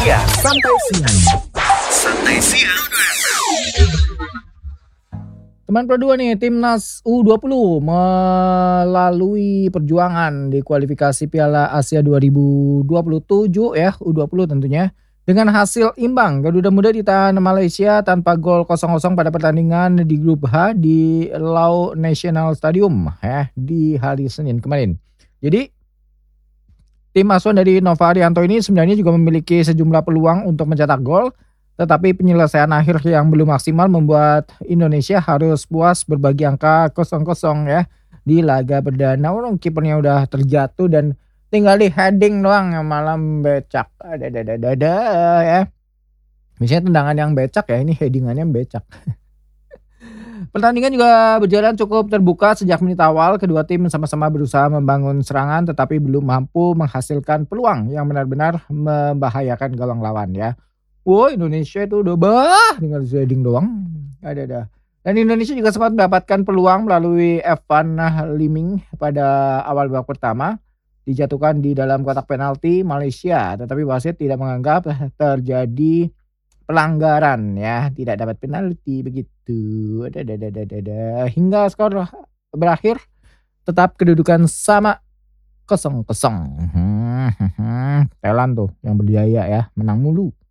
siang. Santai siang. Teman Pro 2 nih, Timnas U20 melalui perjuangan di kualifikasi Piala Asia 2027 ya, U20 tentunya. Dengan hasil imbang, Garuda Muda ditahan Malaysia tanpa gol 0-0 pada pertandingan di grup H di Lao National Stadium ya, di hari Senin kemarin. Jadi tim asuhan dari Nova Arianto ini sebenarnya juga memiliki sejumlah peluang untuk mencetak gol, tetapi penyelesaian akhir yang belum maksimal membuat Indonesia harus puas berbagi angka 0-0 ya di laga perdana. Orang kipernya udah terjatuh dan tinggal di heading doang yang malam becak. Ada ya. Misalnya tendangan yang becak ya, ini headingannya becak. Pertandingan juga berjalan cukup terbuka sejak menit awal. Kedua tim sama-sama berusaha membangun serangan tetapi belum mampu menghasilkan peluang yang benar-benar membahayakan gawang lawan ya. Indonesia itu udah tinggal heading doang. Ada. Dan Indonesia juga sempat mendapatkan peluang melalui Evan Liming pada awal babak pertama. Dijatuhkan di dalam kotak penalti Malaysia, tetapi wasit tidak menganggap terjadi pelanggaran ya, tidak dapat penalti begitu. Hingga skor berakhir tetap kedudukan sama 0-0. Thailand tuh yang berjaya ya, menang mulu.